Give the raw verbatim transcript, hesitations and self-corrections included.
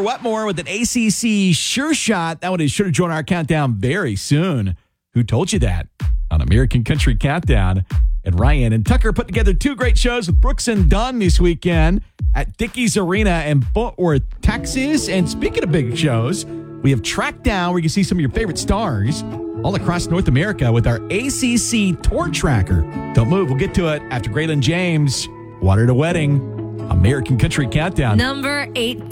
Wetmore with an A C C sure shot. That one is sure to join our countdown very soon. Who told you that? On American Country Countdown. And Ryan and Tucker put together two great shows with Brooks and Dunn this weekend at Dickies Arena in Fort Worth, Texas. And speaking of big shows, we have Track Down where you can see some of your favorite stars all across North America with our A C C Tour Tracker. Don't move. We'll get to it after Graylin James, Water to Wedding, American Country Countdown. Number eight.